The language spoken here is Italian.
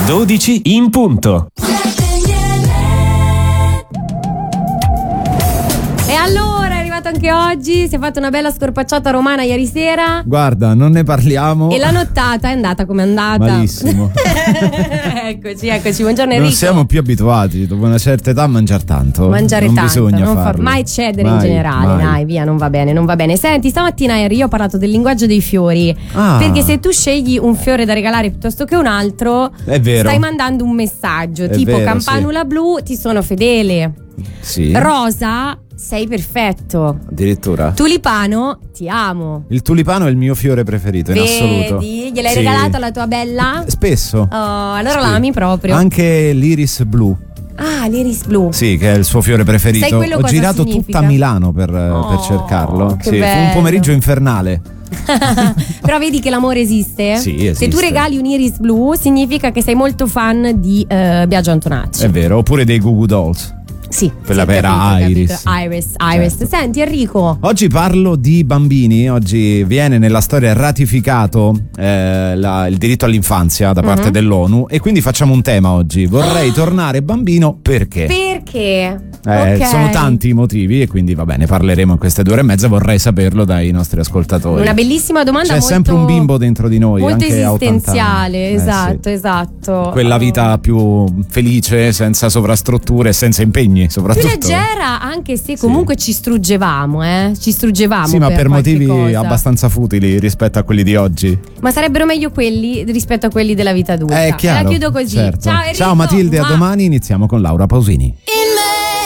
12 in punto. E allora è arrivato anche oggi, si è fatta una bella scorpacciata romana ieri sera. Guarda, non ne parliamo. E la nottata è andata come è andata. Malissimo. Eccoci, buongiorno Enrico. Non siamo più abituati dopo una certa età a mangiare tanto. Mangiare non tanto, bisogna non farlo. mai cedere in generale, dai, via, non va bene. Senti, stamattina Henry, io ho parlato del linguaggio dei fiori. Perché se tu scegli un fiore da regalare piuttosto che un altro, è vero, stai mandando un messaggio, è tipo vero, campanula blu, ti sono fedele. Sì. Rosa, sei perfetto. Addirittura. Tulipano, ti amo. Il tulipano è il mio fiore preferito. Vedi? In assoluto. Gliel'hai regalato alla tua bella? Spesso. Oh, allora la ami proprio. Anche l'iris blu. Ah, l'iris blu. Sì, che è il suo fiore preferito. Sai quello Ho cosa girato significa? tutta Milano per cercarlo. Che Sì, fu un bello. pomeriggio infernale. Però vedi che l'amore esiste? Sì, esiste. Se tu regali un iris blu significa che sei molto fan di Biagio Antonacci. È vero, oppure dei Goo Goo Dolls. Sì, Quella sì, vera capito. Iris. Iris. Certo. Senti Enrico, Oggi parlo di bambini. Oggi viene nella storia ratificato il diritto all'infanzia da parte dell'ONU, e quindi facciamo un tema oggi. Vorrei tornare bambino perché? perché? Ok. Sono tanti i motivi, e quindi va bene, parleremo in queste 2 ore e mezza. Vorrei saperlo dai nostri ascoltatori. Una bellissima domanda. C'è molto, sempre un bimbo dentro di noi, molto anche a 80 esistenziale. anni. Esatto, esatto. Quella vita più felice, senza sovrastrutture, senza impegni soprattutto. Più leggera, anche se comunque ci struggevamo. Sì, ma per motivi cosa. abbastanza futili rispetto a quelli di oggi. Ma sarebbero meglio quelli rispetto a quelli della vita adulta. È chiaro. La chiudo così. Certo. Ciao Enrico. Ciao Matilde, a domani. Iniziamo con Laura Pausini.